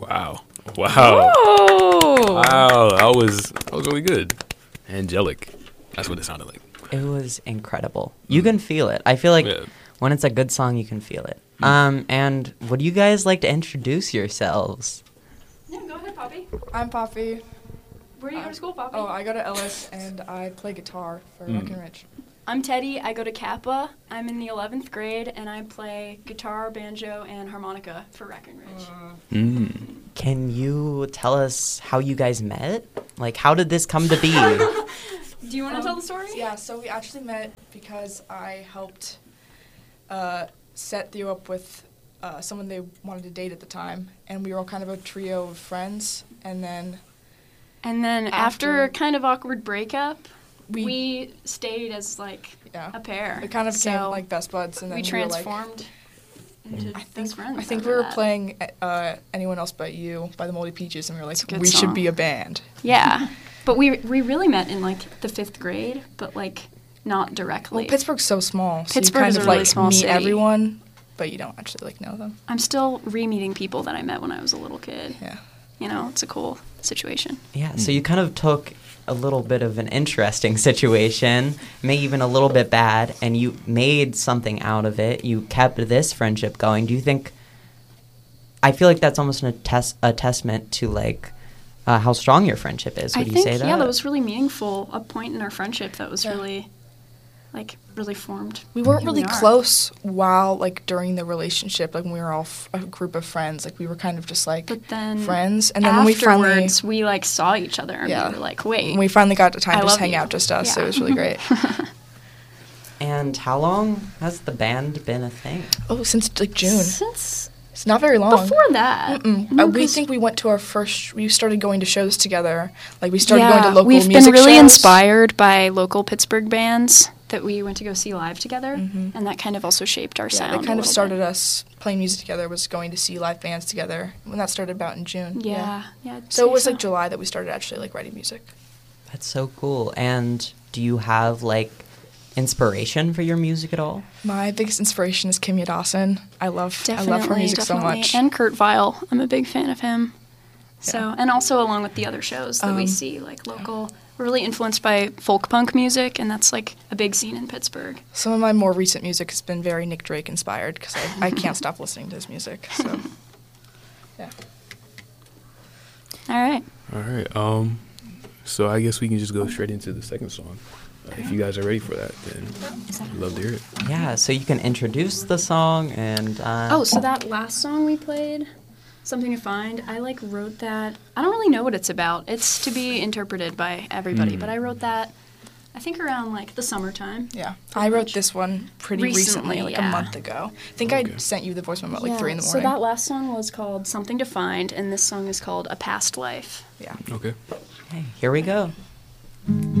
Wow. Wow. Whoa! Wow. That was really good. Angelic. That's what it sounded like. It was incredible. You can feel it. I feel like Yeah. when it's a good song, you can feel it. And would you guys like to introduce yourselves? Yeah, go ahead, Poppy. I'm Poppy. Where do you go to school, Poppy? Oh, I go to Ellis, and I play guitar for Breckenridge. I'm Teddy. I go to Kappa. I'm in the 11th grade, and I play guitar, banjo, and harmonica for Breckenridge. Can you tell us how you guys met? Like, how did this come to be? Do you want to tell the story? Yeah, so we actually met because I helped set Theo up with someone they wanted to date at the time, and we were all kind of a trio of friends, and then after a After- kind of awkward breakup, we we stayed as, like, yeah, a pair. we kind of became So like best buds, and then we were, like, transformed into best friends. I think after we were that. playing Anyone Else But You by the Moldy Peaches, and we were like, a good we song. should be a band. Yeah. But we really met in, like, the 5th grade, but, like, not directly. Well, Pittsburgh's so small, so Pittsburgh you kind is of a really like small meet city. everyone, but you don't actually like know them. I'm still re-meeting people that I met when I was a little kid. Yeah. You know, it's a cool situation. Yeah, so you kind of took a little bit of an interesting situation, maybe even a little bit bad, and you made something out of it. You kept this friendship going. Do you think? I feel like that's almost a testament to like how strong your friendship is. Would I you think, say that? yeah, that was really meaningful. A point in our friendship that was Yeah. really, like, really formed. We weren't who really we are. close while, like, during the relationship. Like, when we were all a group of friends. Like, we were kind of just, like, But then friends. And then when we finally, afterwards, we like saw each other and Yeah. we were like, wait. when we finally got the time I to just love hang you. out, just us, Yeah. it was really great. And how long has the band been a thing? Oh, since, like, June. Since It's not very long. before that. No, we 'cause- think we went to our first, we started going to shows together. Like, we started going to local we've music been really shows. inspired by local Pittsburgh bands that we went to go see live together, and that kind of also shaped our Yeah, sound. that kind a of little started bit. us playing music together, was going to see live bands together. When that started about in June. Yeah, yeah. I'd So it say was like July that we started actually like writing music. That's so cool. And do you have like inspiration for your music at all? My biggest inspiration is Kimya Dawson. I love her music so much. And Kurt Vile. I'm a big fan of him. So, and also along with the other shows that we see, like local, we're really influenced by folk punk music, and that's like a big scene in Pittsburgh. Some of my more recent music has been very Nick Drake inspired because I can't stop listening to his music. So, yeah. All right. All right. So I guess we can just go straight into the second song. If you guys are ready for that, then I'd love to hear it. Yeah, so you can introduce the song and Oh, so that last song we played, Something to Find, I like wrote that. I don't really know what it's about. It's to be interpreted by everybody, but I wrote that, I think around like the summertime. Yeah. Pretty I wrote much. this one pretty Recently, recently, like yeah. a month ago. I think Okay. I sent you the voice memo at like 3 in the So morning. that last song was called Something to Find, and this song is called A Past Life. Yeah. Okay. hey, here we go.